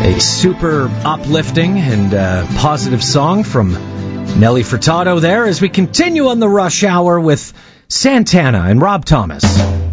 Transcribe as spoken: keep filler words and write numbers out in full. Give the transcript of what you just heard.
A super uplifting and uh, positive song from Nelly Furtado there as we continue on the rush hour with Santana and Rob Thomas.